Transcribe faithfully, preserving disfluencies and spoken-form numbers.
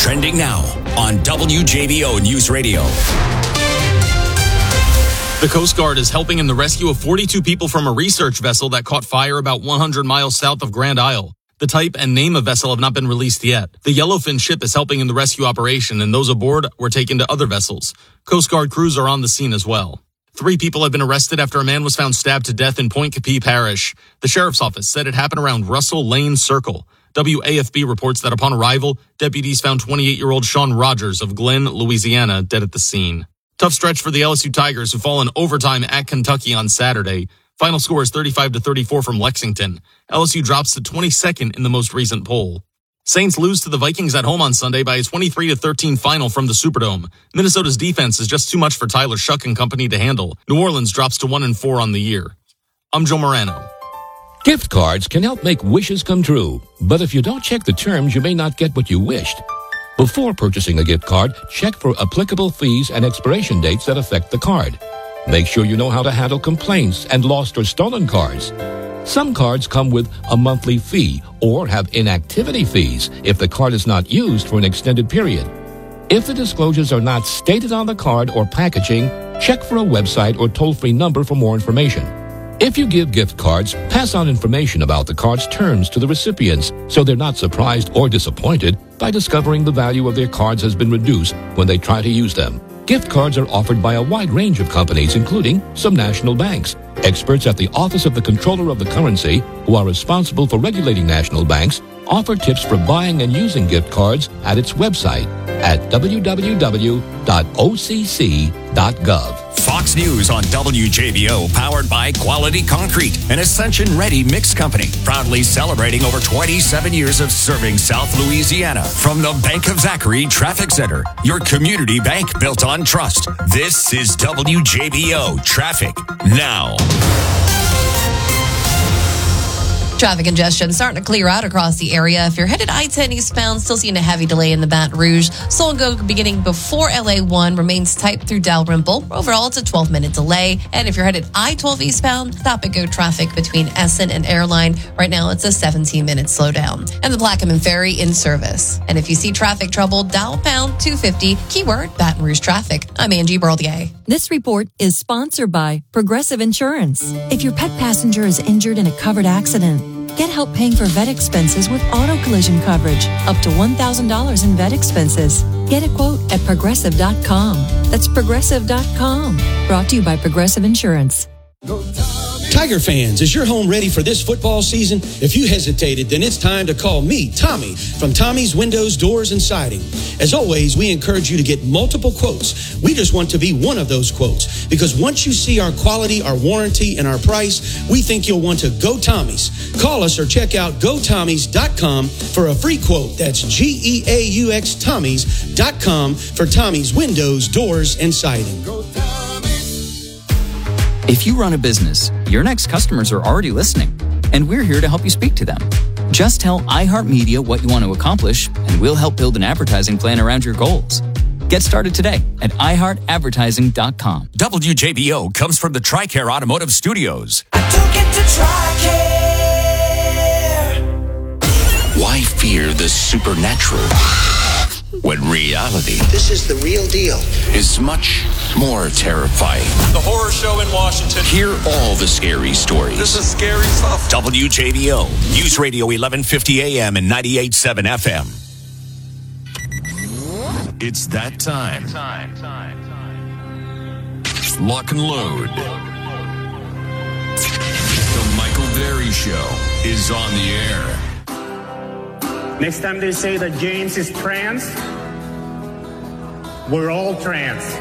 trending now on W J B O News Radio. The Coast Guard is helping in the rescue of forty-two people from a research vessel that caught fire about one hundred miles south of Grand Isle. The type and name of vessel have not been released yet. The Yellowfin ship is helping in the rescue operation, and those aboard were taken to other vessels. Coast Guard crews are on the scene as well. Three people have been arrested after a man was found stabbed to death in Point Capee Parish. The sheriff's office said it happened around Russell Lane Circle. W A F B reports that upon arrival, deputies found twenty-eight-year-old Sean Rogers of Glenn, Louisiana, dead at the scene. Tough stretch for the L S U Tigers, who fall in overtime at Kentucky on Saturday. Final score is thirty-five to thirty-four from Lexington. L S U drops to twenty-second in the most recent poll. Saints lose to the Vikings at home on Sunday by a twenty-three to thirteen final from the Superdome. Minnesota's defense is just too much for Tyler Shuck and company to handle. New Orleans drops to one and four on the year. I'm Joe Morano. Gift cards can help make wishes come true, but if you don't check the terms, you may not get what you wished. Before purchasing a gift card, check for applicable fees and expiration dates that affect the card. Make sure you know how to handle complaints and lost or stolen cards. Some cards come with a monthly fee or have inactivity fees if the card is not used for an extended period. If the disclosures are not stated on the card or packaging, check for a website or toll-free number for more information. If you give gift cards, pass on information about the card's terms to the recipients so they're not surprised or disappointed by discovering the value of their cards has been reduced when they try to use them. Gift cards are offered by a wide range of companies, including some national banks. Experts at the Office of the Comptroller of the Currency, who are responsible for regulating national banks, offer tips for buying and using gift cards at its website at w w w dot o c c dot gov. Fox News on W J B O, powered by Quality Concrete, an Ascension Ready mix company, proudly celebrating over twenty-seven years of serving South Louisiana. From the Bank of Zachary Traffic Center, your community bank built on trust. This is W J B O Traffic Now. Traffic congestion starting to clear out across the area. If you're headed I ten eastbound, still seeing a heavy delay in the Baton Rouge. Slow and go beginning before L A one remains tight through Dalrymple. Overall, it's a twelve-minute delay. And if you're headed I twelve eastbound, stop and go traffic between Essen and Airline. Right now, it's a seventeen-minute slowdown. And the Plaquemine Ferry in service. And if you see traffic trouble, dial pound two fifty, keyword Baton Rouge traffic. I'm Angie Berlier. This report is sponsored by Progressive Insurance. If your pet passenger is injured in a covered accident, get help paying for vet expenses with auto collision coverage, up to one thousand dollars in vet expenses. Get a quote at progressive dot com. That's progressive dot com. Brought to you by Progressive Insurance. Tiger fans, is your home ready for this football season? If you hesitated, then it's time to call me, Tommy, from Tommy's Windows, Doors, and Siding. As always, we encourage you to get multiple quotes. We just want to be one of those quotes, because once you see our quality, our warranty, and our price, we think you'll want to go Tommy's. Call us or check out go tommys dot com for a free quote. That's G E A U X Tommys dot com for Tommy's Windows, Doors, and Siding. Go If you run a business, your next customers are already listening, and we're here to help you speak to them. Just tell iHeartMedia what you want to accomplish, and we'll help build an advertising plan around your goals. Get started today at i heart advertising dot com. W J B O comes from the TRICARE Automotive Studios. I took it to TRICARE. Why fear the supernatural when reality This is the real deal. is much more terrifying? The horror show in Washington. Hear all the scary stories. This is scary stuff. W J B O, News Radio eleven fifty A M and ninety-eight point seven F M. It's that time. time, time, time. Lock and load. The Michael Berry Show is on the air. Next time they say that James is trans, we're all trans.